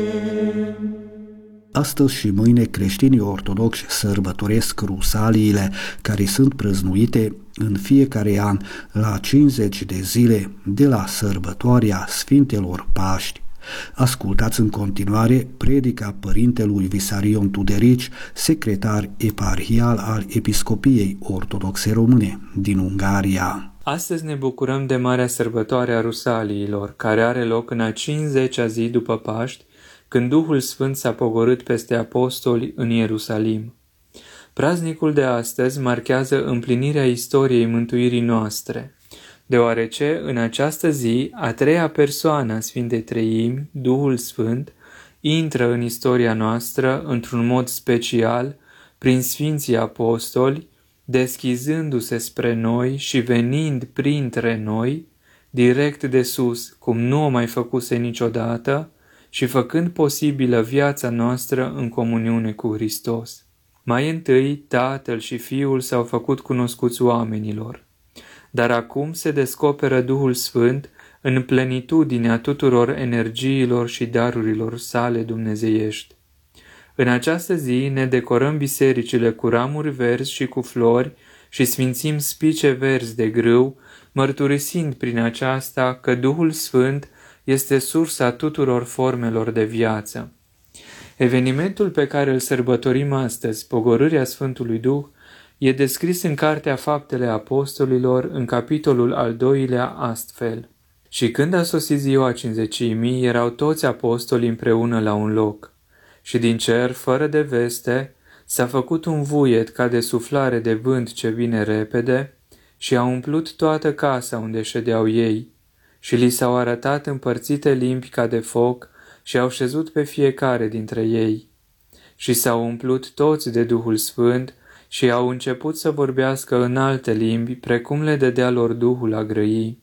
Astăzi și mâine creștinii ortodoxi sărbătoresc rusaliile, care sunt prăznuite în fiecare an la 50 de zile de la sărbătoarea Sfintelor Paști. Ascultați în continuare predica părintelui Visarion Tuderici, secretar eparhial al Episcopiei Ortodoxe Române din Ungaria. Astăzi ne bucurăm de marea sărbătoare a Rusaliilor, care are loc în a 50-a zi după Paști, când Duhul Sfânt s-a pogorât peste apostoli în Ierusalim. Praznicul de astăzi marchează împlinirea istoriei mântuirii noastre, deoarece în această zi a treia persoană a Sfintei Treimi, Duhul Sfânt, intră în istoria noastră într-un mod special prin Sfinții Apostoli, deschizându-se spre noi și venind printre noi, direct de sus, cum nu o mai făcuse niciodată, și făcând posibilă viața noastră în comuniune cu Hristos. Mai întâi, Tatăl și Fiul s-au făcut cunoscuți oamenilor, dar acum se descoperă Duhul Sfânt în plenitudinea tuturor energiilor și darurilor sale dumnezeiești. În această zi ne decorăm bisericile cu ramuri verzi și cu flori și sfințim spice verzi de grâu, mărturisind prin aceasta că Duhul Sfânt este sursa tuturor formelor de viață. Evenimentul pe care îl sărbătorim astăzi, pogorârea Sfântului Duh, e descris în Cartea Faptele Apostolilor, în capitolul al 2-lea, astfel. Și când a sosit ziua Cincizecimii, erau toți apostolii împreună la un loc. Și din cer, fără de veste, s-a făcut un vuiet ca de suflare de vânt ce vine repede și a umplut toată casa unde ședeau ei. Și li s-au arătat împărțite limbi ca de foc și au șezut pe fiecare dintre ei. Și s-au umplut toți de Duhul Sfânt și au început să vorbească în alte limbi, precum le dădea lor Duhul a grăi.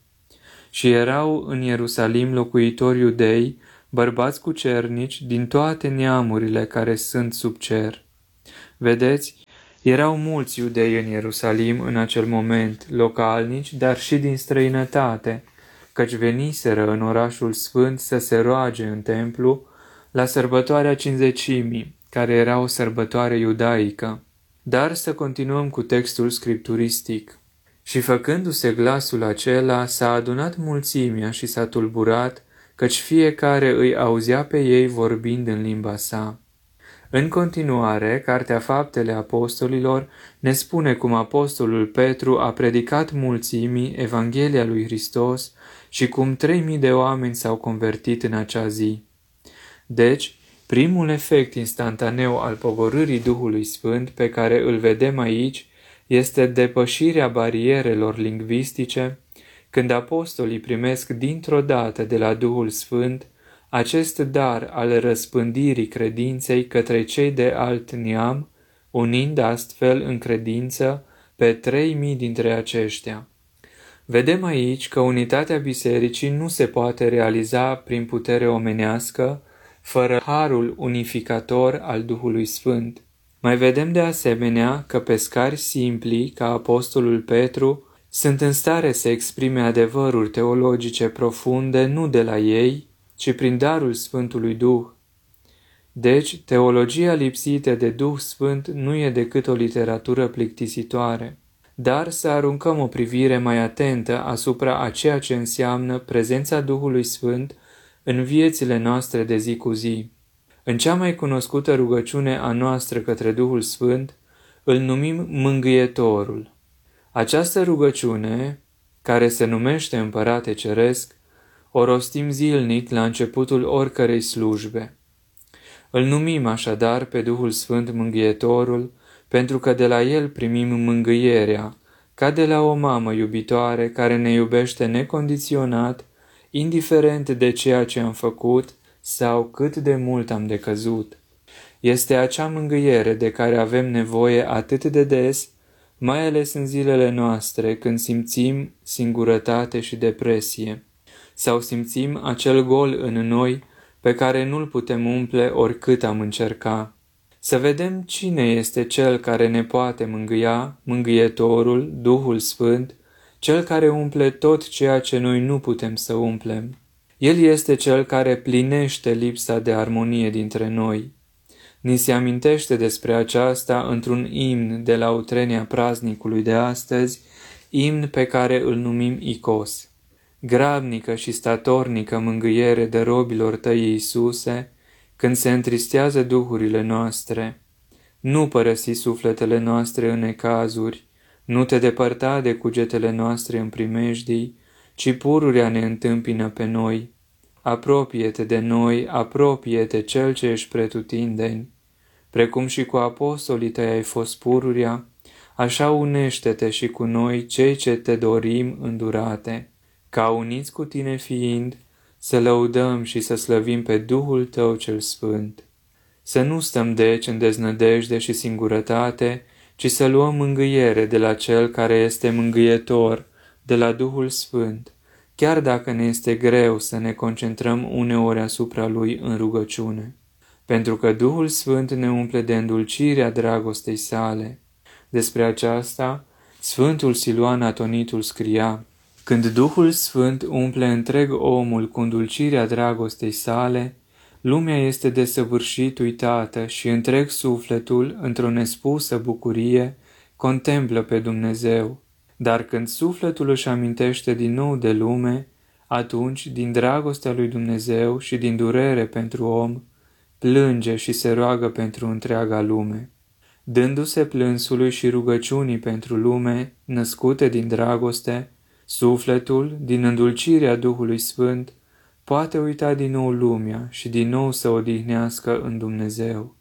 Și erau în Ierusalim locuitori iudei, bărbați cucernici, din toate neamurile care sunt sub cer. Vedeți, erau mulți iudei în Ierusalim în acel moment, localnici, dar și din străinătate, căci veniseră în orașul sfânt să se roage în templu la sărbătoarea Cincizecimii, care era o sărbătoare iudaică. Dar să continuăm cu textul scripturistic. Și făcându-se glasul acela, s-a adunat mulțimea și s-a tulburat, căci fiecare îi auzea pe ei vorbind în limba sa. În continuare, Cartea Faptele Apostolilor ne spune cum apostolul Petru a predicat mulțimii Evanghelia lui Hristos și cum 3000 de oameni s-au convertit în acea zi. Deci, primul efect instantaneu al pogorârii Duhului Sfânt pe care îl vedem aici este depășirea barierelor lingvistice, când apostolii primesc dintr-o dată de la Duhul Sfânt acest dar al răspândirii credinței către cei de alt neam, unind astfel în credință pe 3000 dintre aceștia. Vedem aici că unitatea bisericii nu se poate realiza prin putere omenească, fără harul unificator al Duhului Sfânt. Mai vedem de asemenea că pescari simpli, ca apostolul Petru, sunt în stare să exprime adevăruri teologice profunde nu de la ei, ci prin darul Sfântului Duh. Deci, teologia lipsită de Duh Sfânt nu e decât o literatură plictisitoare. Dar să aruncăm o privire mai atentă asupra a ceea ce înseamnă prezența Duhului Sfânt în viețile noastre de zi cu zi. În cea mai cunoscută rugăciune a noastră către Duhul Sfânt, îl numim Mângâietorul. Această rugăciune, care se numește Împărate Ceresc, o rostim zilnic la începutul oricărei slujbe. Îl numim așadar pe Duhul Sfânt Mângâietorul, pentru că de la El primim mângâierea, ca de la o mamă iubitoare care ne iubește necondiționat, indiferent de ceea ce am făcut sau cât de mult am decăzut. Este acea mângâiere de care avem nevoie atât de des, mai ales în zilele noastre, când simțim singurătate și depresie, sau simțim acel gol în noi pe care nu-l putem umple oricât am încerca. Să vedem cine este Cel care ne poate mângâia, Mângâietorul, Duhul Sfânt, Cel care umple tot ceea ce noi nu putem să umplem. El este Cel care plinește lipsa de armonie dintre noi. Ni se amintește despre aceasta într-un imn de la utrenia praznicului de astăzi, imn pe care îl numim Icos. Grabnică și statornică mângâiere de robilor tăi, Iisuse, când se întristează duhurile noastre. Nu părăsi sufletele noastre în necazuri, nu te depărta de cugetele noastre în primejdii, ci pururea ne întâmpină pe noi. Apropie-te de noi, apropie-te Cel ce ești pretutindeni. Precum și cu apostolii tăi ai fost pururea, așa unește-te și cu noi, cei ce te dorim îndurate, ca uniți cu tine fiind, să lăudăm și să slăvim pe Duhul tău cel Sfânt. Să nu stăm deci în deznădejde și singurătate, ci să luăm mângâiere de la Cel care este mângâietor, de la Duhul Sfânt, chiar dacă ne este greu să ne concentrăm uneori asupra Lui în rugăciune. Pentru că Duhul Sfânt ne umple de îndulcirea dragostei sale. Despre aceasta, Sfântul Siluan Atonitul scria: când Duhul Sfânt umple întreg omul cu îndulcirea dragostei sale, lumea este desăvârșit uitată și întreg sufletul, într-o nespusă bucurie, contemplă pe Dumnezeu. Dar când sufletul își amintește din nou de lume, atunci, din dragostea lui Dumnezeu și din durere pentru om, plânge și se roagă pentru întreaga lume. Dându-se plânsului și rugăciunii pentru lume, născute din dragoste, sufletul, din îndulcirea Duhului Sfânt, poate uita din nou lumea și din nou să odihnească în Dumnezeu.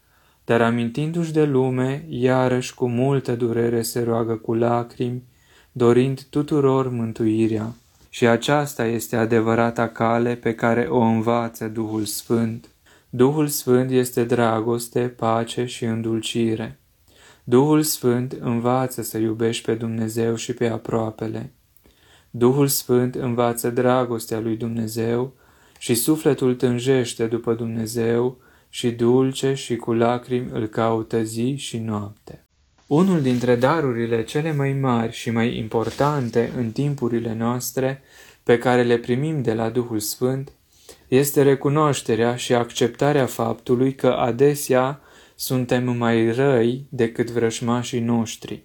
Dar amintindu-și de lume, iarăși cu multă durere se roagă cu lacrimi, dorind tuturor mântuirea. Și aceasta este adevărata cale pe care o învață Duhul Sfânt. Duhul Sfânt este dragoste, pace și îndulcire. Duhul Sfânt învață să iubești pe Dumnezeu și pe aproapele. Duhul Sfânt învață dragostea lui Dumnezeu și sufletul tânjește după Dumnezeu și dulce și cu lacrimi îl caută zi și noapte. Unul dintre darurile cele mai mari și mai importante în timpurile noastre, pe care le primim de la Duhul Sfânt, este recunoașterea și acceptarea faptului că adesea suntem mai răi decât vrășmașii noștri.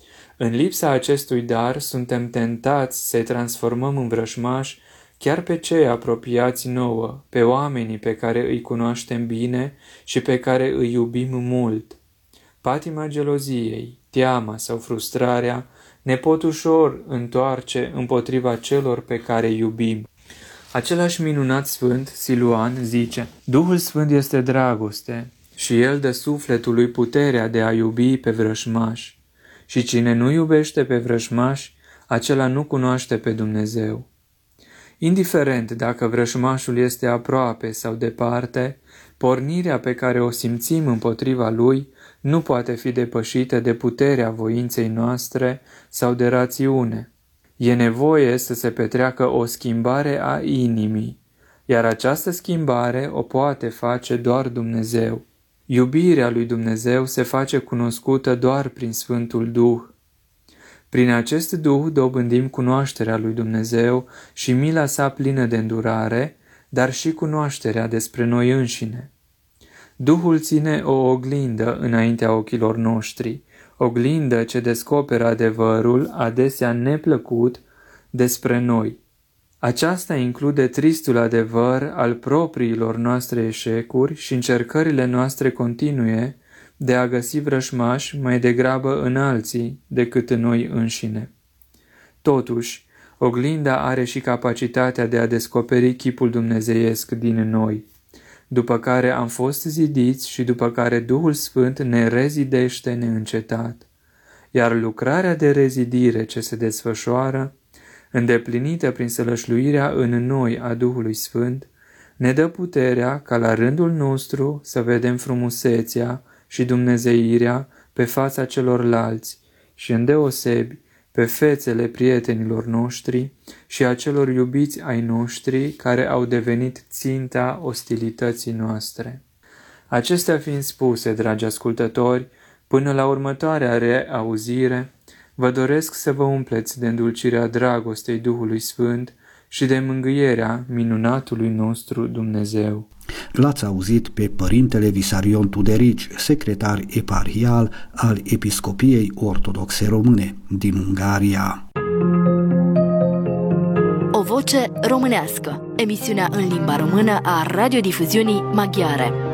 În lipsa acestui dar, suntem tentați să-i transformăm în vrășmași chiar pe cei apropiați nouă, pe oamenii pe care îi cunoaștem bine și pe care îi iubim mult. Patima geloziei, teama sau frustrarea ne pot ușor întoarce împotriva celor pe care îi iubim. Același minunat sfânt, Siluan, zice: Duhul Sfânt este dragoste și El dă sufletului puterea de a iubi pe vrășmași. Și cine nu iubește pe vrășmași, acela nu cunoaște pe Dumnezeu. Indiferent dacă vrășmașul este aproape sau departe, pornirea pe care o simțim împotriva lui nu poate fi depășită de puterea voinței noastre sau de rațiune. E nevoie să se petreacă o schimbare a inimii, iar această schimbare o poate face doar Dumnezeu. Iubirea lui Dumnezeu se face cunoscută doar prin Sfântul Duh. Prin acest Duh dobândim cunoașterea lui Dumnezeu și mila sa plină de îndurare, dar și cunoașterea despre noi înșine. Duhul ține o oglindă înaintea ochilor noștri, oglindă ce descoperă adevărul, adesea neplăcut, despre noi. Aceasta include tristul adevăr al propriilor noastre eșecuri și încercările noastre continue de a găsi vrășmași mai degrabă în alții decât în noi înșine. Totuși, oglinda are și capacitatea de a descoperi chipul dumnezeiesc din noi, după care am fost zidiți și după care Duhul Sfânt ne rezidește neîncetat. Iar lucrarea de rezidire ce se desfășoară, îndeplinită prin sălășluirea în noi a Duhului Sfânt, ne dă puterea ca la rândul nostru să vedem frumusețea și dumnezeirea pe fața celorlalți și îndeosebi pe fețele prietenilor noștri și a celor iubiți ai noștri care au devenit ținta ostilității noastre. Acestea fiind spuse, dragi ascultători, până la următoarea reauzire, vă doresc să vă umpleți de îndulcirea dragostei Duhului Sfânt și de mângâierea minunatului nostru Dumnezeu. L-ați auzit pe Părintele Visarion Tuderici, secretar eparhial al Episcopiei Ortodoxe Române din Ungaria. O voce românească, emisiunea în limba română a radiodifuziunii maghiare.